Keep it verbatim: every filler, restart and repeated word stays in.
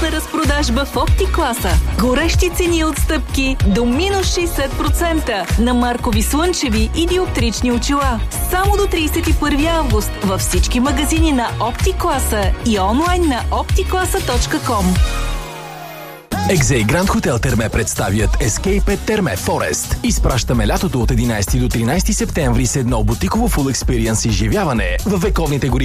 Голямата разпродажба в Оптикласа. Горещи цени отстъпки до минус шейсет процента на маркови слънчеви и диоптрични очила. Само до трийсет и първи август във всички магазини на Оптикласа и онлайн на оптикласа точка ком. Екзе и Гранд Хотел Терме представят Escape at Терме Форест. Изпращаме лятото от единайсети до тринайсети септември с едно бутиково фул експириенс изживяване във вековните гори